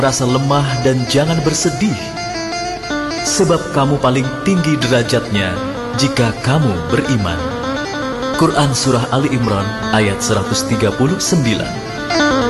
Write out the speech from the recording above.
rasa lemah dan jangan bersedih, sebab kamu paling tinggi derajatnya jika kamu beriman. Quran Surah Ali Imran ayat 139.